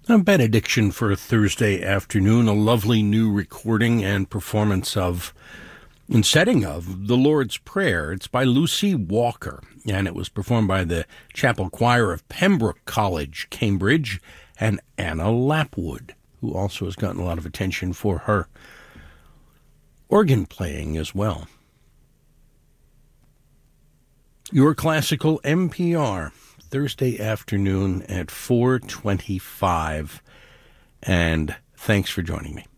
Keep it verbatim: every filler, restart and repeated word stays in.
A benediction for a Thursday afternoon, a lovely new recording and performance of, and setting of, the Lord's Prayer. It's by Lucy Walker, and it was performed by the Chapel Choir of Pembroke College, Cambridge, and Anna Lapwood, who also has gotten a lot of attention for her organ playing as well. Your Classical N P R, Thursday afternoon at four twenty-five, and thanks for joining me.